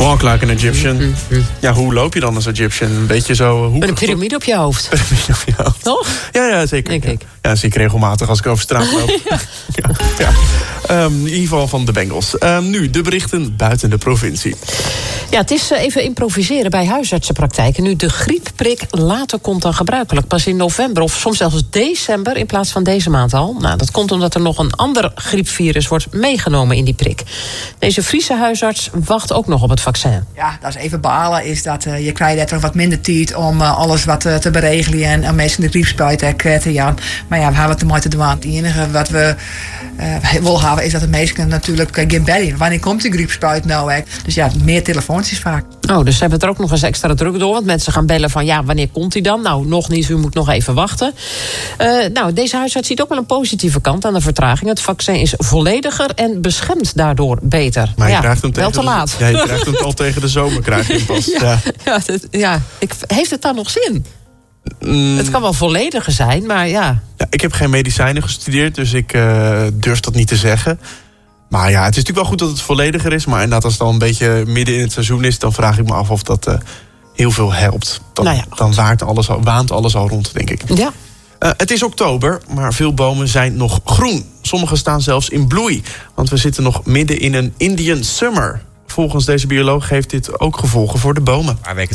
Walk like an Egyptian. Ja, hoe loop je dan als Egyptian? Een beetje zo hoekig. Met een piramide op je hoofd. Toch? Ja, zeker. Denk ik. Ja, zie ik regelmatig als ik over straat loop. ja. In ieder geval van de Bengals. Nu de berichten buiten de provincie. Ja, het is even improviseren bij huisartsenpraktijken. Nu de griepprik later komt dan gebruikelijk. Pas in november of soms zelfs december in plaats van deze maand al. Nou, dat komt omdat er nog een ander griepvirus wordt meegenomen in die prik. Deze Friese huisarts wacht ook nog op het vaccin. Ja, dat is even balen. Is dat je krijgt er wat minder tijd om alles wat te beregelen en mensen de griepspuit te krijgen. Maar ja, we hebben het ermee te doen. Het enige wat we willen hebben is dat de mensen natuurlijk geen bedden. Wanneer komt die griepspuit nou? Hè? Dus ja, meer telefoontjes vaak. Oh, dus ze hebben het er ook nog eens extra druk door. Want mensen gaan bellen van ja, wanneer komt hij dan? Nou, nog niet, u moet nog even wachten. Deze huisarts ziet ook wel een positieve kant aan de vertraging. Het vaccin is vollediger en beschermt daardoor beter. Maar je krijgt hem wel te laat. Ja, je krijgt hem al tegen de zomer, krijg je hem pas. Heeft het dan nog zin? Het kan wel vollediger zijn, maar ja. Ik heb geen medicijnen gestudeerd, dus ik durf dat niet te zeggen. Maar ja, het is natuurlijk wel goed dat het vollediger is. Maar inderdaad, als het dan een beetje midden in het seizoen is, dan vraag ik me af of dat heel veel helpt. Dan waant alles al rond, denk ik. Ja. Het is oktober, maar veel bomen zijn nog groen. Sommige staan zelfs in bloei, want we zitten nog midden in een Indian Summer. Volgens deze bioloog heeft dit ook gevolgen voor de bomen. Een paar weken